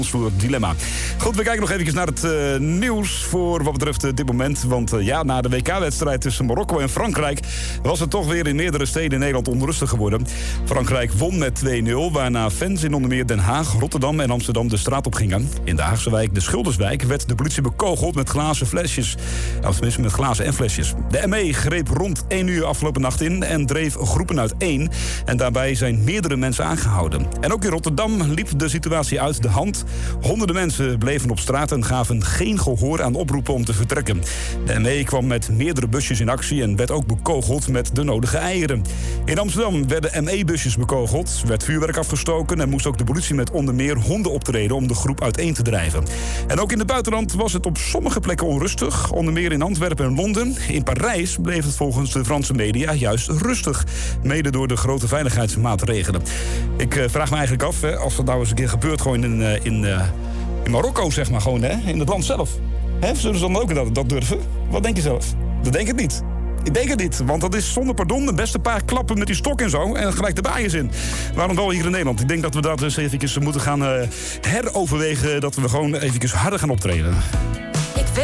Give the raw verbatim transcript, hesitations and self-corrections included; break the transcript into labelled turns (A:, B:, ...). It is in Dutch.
A: Voor het dilemma. Goed, we kijken nog even naar het uh, nieuws voor wat betreft uh, dit moment. Want uh, ja, na de W K-wedstrijd tussen Marokko en Frankrijk was het toch weer in meerdere steden in Nederland onrustig geworden. Frankrijk won met twee nul, waarna fans in onder meer Den Haag, Rotterdam en Amsterdam de straat op gingen. In de Haagse wijk de Schilderswijk werd de politie bekogeld met glazen flesjes. Of tenminste met glazen en flesjes. De M E greep rond één uur afgelopen nacht in en dreef groepen uiteen. En daarbij zijn meerdere mensen aangehouden. En ook in Rotterdam liep de situatie uit de hand. Honderden mensen bleven op straat en gaven geen gehoor aan oproepen om te vertrekken. De M E kwam met meerdere busjes in actie en werd ook bekogeld met de nodige eieren. In Amsterdam werden M E-busjes bekogeld, werd vuurwerk afgestoken en moest ook de politie met onder meer honden optreden om de groep uiteen te drijven. En ook in het buitenland was het op sommige plekken onrustig, onder meer in Antwerpen en Londen. In Parijs bleef het volgens de Franse media juist rustig, mede door de grote veiligheidsmaatregelen. Ik uh, vraag me eigenlijk af, hè, als dat nou eens een keer gebeurt gewoon in, uh, in, uh, in Marokko, zeg maar, gewoon, hè, in het land zelf. Hè, zullen ze dan ook dat, dat durven? Wat denk je zelf? Dat denk ik niet. Ik denk het niet, want dat is zonder pardon de beste paar klappen met die stok en zo en gelijk de baaiers in. Waarom wel hier in Nederland? Ik denk dat we dat eens even moeten gaan uh, heroverwegen, dat we gewoon even harder gaan optreden.